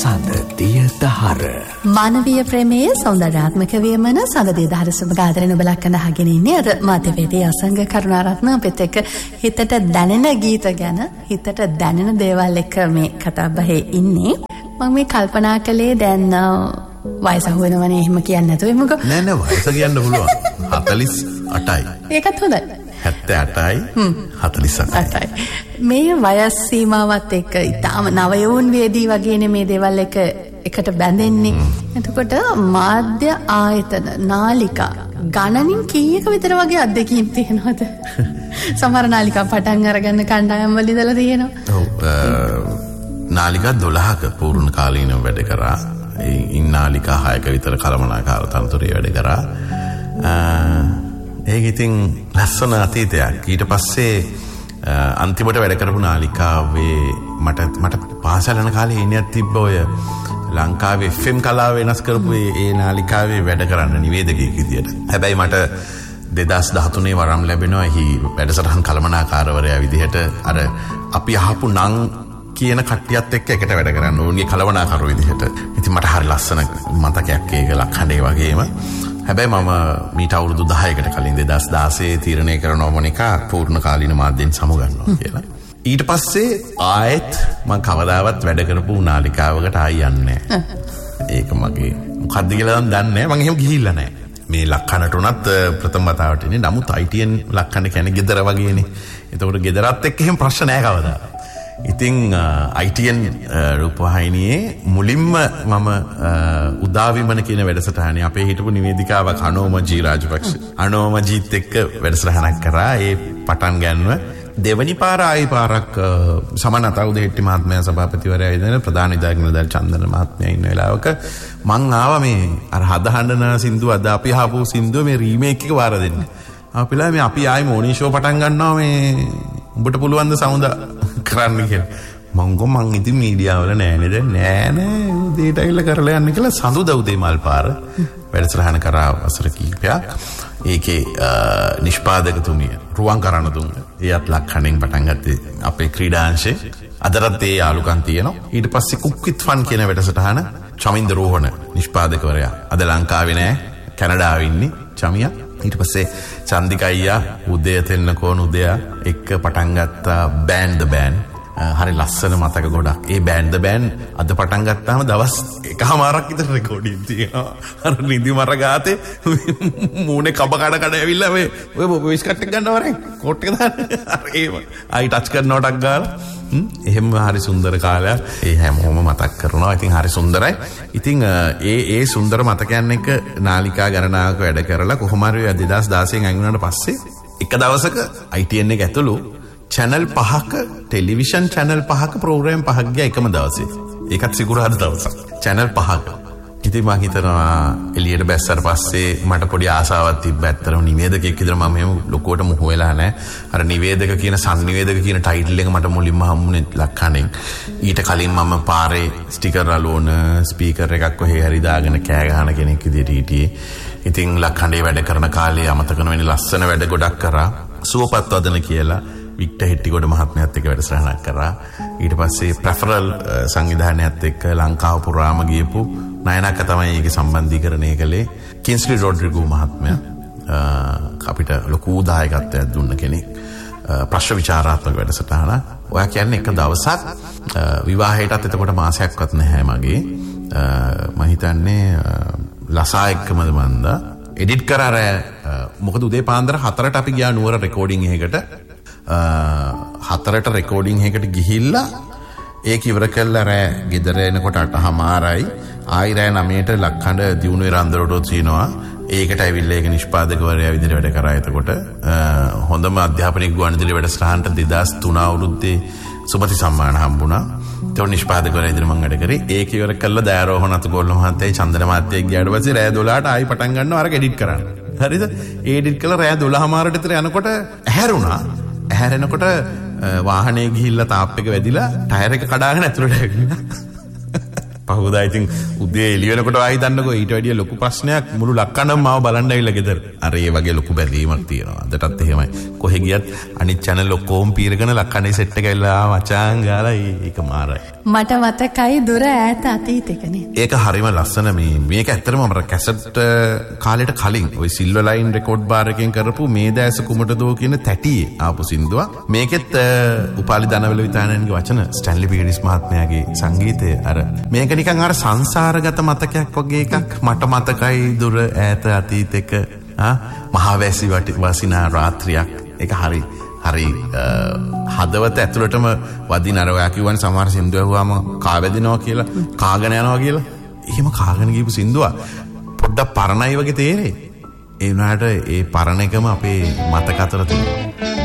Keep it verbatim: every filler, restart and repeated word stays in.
සඳදිය දහර මානවීය ප්‍රේමයේ සෞන්දර්යාත්මක වීමන සඳදිය දහර සුබගාදරන බලක්කන අහගෙන ඉන්නේ අද මාධ්‍යවේදී අසංග කරුණාරත්න අපිට එක්ක හිතට දැනෙන ගීත ගැන හිතට දැනෙන දේවල් එක්ක මේ කතා බහේ ඉන්නේ. මම මේ කල්පනා කළේ දැන් වයස අහුවෙනවනේ එහෙම කියන්නේ නැතුව එමුකෝ. නෑ නෑ වයස කියන්න පුළුවන්. හතළිස් අටයි. ඒකත් හොඳයි. හැත්තෑ අටයි හතළිස් අටයි. මේ වයස් සීමාවත් එක්ක ඊටාම නවයෝන් වේදී වගේනේ මේ දේවල් එක එකට බැඳෙන්නේ. එතකොට මාධ්‍ය ආයතන නාලිකා ගණනින් කීයක විතර වගේ අත්දැකීම් තියෙනවද? සමහර නාලිකා පටන් අරගන්න කණ්ඩායම් වල ඉඳලා තියෙනවා. ඔව් නාලිකා දොළහක පූර්ණ කාලීනව වැඩ කරා. ඉන් නාලිකා හයක විතර කළමනාකාර තනතුරේ වැඩ කරා. ඒක ඉතින් ලස්සන අතීතයක්. ඊට පස්සේ අන්තිමට වැඩ කරපු නාලිකාවේ මට මට පාසල් යන කාලේ ඉන්නත් තිබ්බ ඔය ලංකාවේ එෆ් එම් කලාව වෙනස් කරපු ඒ නාලිකාවේ වැඩ කරන්න නිවේදකයෙක් විදියට. හැබැයි මට දෙදහස් දහතුනේ වරම් ලැබෙනවා එහි වැඩසටහන් කළමනාකාරවරයා විදිහට අර අපි අහපු නම් කියන කට්ටියත් එක්ක එකට වැඩ කරන්න ඕනේ කළමනාකාරව විදිහට. ඉතින් මට හරි ලස්සන මතකයක් ඒක ලක්හඬේ වගේම. හැබැයි මම මීට අවුරුදු දහයකට කලින් දෙදහස් දාසයේ තීරණය කරනවා මොනිකා පූර්ණ කාලීන මාධ්‍යෙන් සමුගන්නවා කියලා. ඊට පස්සේ ආයෙත් මම කවදාවත් වැඩ කරපු නාලිකාවකට ආයි යන්නේ නැහැ. ඒක මගේ මොකද්ද කියලා නම් දන්නේ නැහැ. මම එහෙම ගිහිල්ලා නැහැ. මේ ලක්හඬට උනත් ප්‍රථම වතාවට ඉන්නේ. නමුත් ආයි ටී එන් ලක්හඬ කියන්නේ ගෙදර වගේනේ. ඒතකොට ගෙදරත් එක්ක එහෙම ප්‍රශ්න නැහැ කවදා. ඉතින් ආයි ටී එන් රූපවාහිනියේ මුලින්ම මම උදාවිමන කියන වැඩසටහනේ අපේ හිටපු නිවේදිකාවක් අනෝමජී රාජපක්ෂ අනෝමජීත් එක්ක වැඩසටහනක් කරා. ඒ පටන් ගන්නව දෙවනි පාර ආයි පාරක් සමනත උදේට්ටි මහත්මයා සභාපතිවරයා ඉඳන් ප්‍රධාන ඉදාගනදල් චන්දන මහත්මයා ඉන්න වෙලාවක මං ආවා මේ අර හදහඬන සින්දුව අද අපි අහපු සින්දුව මේ රීමේක් එක වාර දෙන්න. අපිලා මේ අපි ආයි මෝනි ෂෝ පටන් ගන්නවා මේ උඹට පුළුවන් ද සමුද කරන්න කියලා. මං ගෝ මං ඉතින් මීඩියා වල නෑ නේද? නෑ නෑ උදේට ඇවිල්ලා කරලා යන්න කියලා සඳුදා උදේ මල් පාර වැඩසටහන කරා වසර කිහිපයක්. ඒකේ නිෂ්පාදකතුමිය රුවන් කරණතුංග එයත් ලක්හඬෙන් පටන් ගත්තේ අපේ ක්‍රීඩාංශේ. අදටත් ඒ යාළුකම් තියෙනවා. ඊට පස්සේ කුක් විත් ෆන් කියන වැඩසටහන චමින්ද රෝහණ නිෂ්පාදකවරයා. අද ලංකාවේ නෑ කැනඩාවේ ඉන්නේ චමියා. ඊට පස්සේ චන්දික අයියා උදය තෙන්නකෝන් උදයා එක්ක පටන් ගත්තා බෑන්ඩ් ද බෑන්ඩ්. හරි ලස්සන මතක ගොඩක්. ඒ බෑන්ඩ් ද බෑන්ඩ් අද පටන් ගත්තාම දවස් එකමාරක් විතර රෙකෝඩින් තියෙනවා. අර නිදි මර ගාතේ මූණේ කබ කඩ කඩ ඇවිල්ලා මේ ඔය වොයිස් කට් එක ගන්නව රේ කෝට් එක දාන්න. අර ඒව ආයි ටච් කරනවටක් ගාලා එහෙම හරි සුන්දර කාලයක්. ඒ හැමෝම මතක් කරනවා. ඉතින් හරි සුන්දරයි. ඉතින් ඒ ඒ සුන්දර මතකයන් එක්ක නාලිකා ගණනාවක වැඩ කරලා කොහොම හරි දෙදහස් දාසයෙන් අයින් වුණාට පස්සේ එක දවසක ආයි ටී එන් එක ඇතුළු channel පහක ටෙලිවිෂන් channel පහක ප්‍රෝග්‍රෑම් පහක් ගියා එකම දවසේ. ඒකත් සිකුරාදා දවසක්. channel පහක. ඉතින් මම හිතනවා එළියට බැස්සට පස්සේ මට පොඩි ආසාවක් තිබ්බා. ඇත්තටම නිවේදකයෙක් විතර මම එහෙම ලොකුවට මුහු වෙලා නැහැ. අර නිවේදක කියන සංනිවේදක කියන ටයිටල් එක මට මුලින්ම හම්බුනේ ලක්හඬෙන්. ඊට කලින් මම පාරේ ස්ටිකර් අලෝන ස්පීකර් එකක් කොහේ හරි දාගෙන කෑ ගහන කෙනෙක් විදිහට හිටියේ. ඉතින් ලක්හඬේ වැඩ කරන කාලේ අමතක නොවෙන ලස්සන වැඩ ගොඩක් කරා. සුවපත් වදන කියලා වික්ටර් හෙට්ටිගොඩ මහත්මයාත් එක්ක වැඩසටහනක් කරා. ඊට පස්සේ ප්‍රෙෆරල් සංවිධානයත් එක්ක ලංකාව පුරාම ගියපු නයනක තමයි ඒකේ සම්බන්ධීකරණය කළේ. කින්ස්ලි රොඩ්රිගෝ මහත්මයා අපිට ලොකු දායකත්වයක් දුන්න කෙනෙක්. ප්‍රශ්න විචාරාත්මක වැඩසටහන. ඔයා කියන්නේ එක දවසක් විවාහයටත් එතකොට මාසයක්වත් නැහැ මගේ. මම හිතන්නේ ලසා එක්කමද මන්ද එඩිට් කරා රෑ. මොකද උදේ පාන්දර හතරට අපි ගියා නුවර රෙකෝඩින් එකකට. හතරට රෙකෝඩින් එකකට ගිහිල්ලා ඒක ඉවර කළා රෑ ගෙදර එනකොට අටහමාරයි. ආයි රෑ නවයට ලක්හඬ දියුණුවේ රන්දරටෝ තියනවා. ඒකට ඇවිල්ලා ඒක නිෂ්පාදකවරයා විදිහට වැඩ කරා. එතකොට හොඳම අධ්‍යාපනික ගුවන්විදුලි වැඩසටහනට දෙදහස් තුන අවුරුද්දේ සුමති සම්මාන හම්බුණා. ඒක නිෂ්පාදකවරයා විදිහට මම වැඩ කරේ. ඒක ඉවර කළා දයාරෝහණ අතගොල්ල මහත්තයයි චන්දන මහත්තයයි ගියාට පස්සේ රෑ දොළහට ආයි පටන් ගන්නවා අර එඩිට් කරන්න. හරිද? ඒ එඩිට් කළා රෑ දොළහමාරට විතර යනකොට ඇහැරුණා. ඇහැරෙනකොට වාහනේ ගිහිල්ලා තාප් එක වැදිලා ටයර් එක කඩාගෙන ඇතුළට ඇවිල්ලා. පහුවදා ඉතින් උදේ එළි වෙනකොට ආයි දන්නකෝ ඊට වැඩිය ලොකු ප්‍රශ්නයක් මුළු ලක්කණම මාව බලන්න ඇවිල්ලා ගෙදර. අර ඒ වගේ ලොකු බැඳීමක් තියෙනවා. අදටත් එහෙමයි. කොහෙ ගියත් අනිත් channel ඔක්කොම පීරගෙන ලක්කණේ සෙට් එක ඇවිල්ලා මචං ගාලා ඒක මාරයි. මට මතකයි දුර ඈත අතීතෙකනේ. ඒක හරිම ලස්සන. මේ මේක ඇත්තටම මම කැසට් කාලෙට කලින් ওই සිල්වර් ලයින් රෙකෝඩ් බාර් එකෙන් කරපු මේ දැස කුමටදෝ කියන තැටියේ ආපු සින්දුවක්. මේකෙත් උපාලි දනවල විතානයන්ගේ වචන ස්ටැන්ලි පීරිස් මහත්මයාගේ සංගීතය අර මේක නිකන් අර සංසාරගත මතකයක් වගේ එකක්. මට මතකයි දුර ඈත අතීතෙක මහවැසි වසිනා රාත්‍රියක්. ඒක හරි හරි හදවත ඇතුළටම වදින අර ඔයා කිව්වනේ සමහර සින්දු ඇහුවාම කා වැදිනවා කියලා කාගෙන යනවා කියලා. එහෙම කාගෙන ගිහපු සින්දුවක් පොඩ්ඩක් පරණයි වගේ තේරෙයි. ඒ වුණාට ඒ පරණ එකම අපේ මතක අතර තියෙනවා.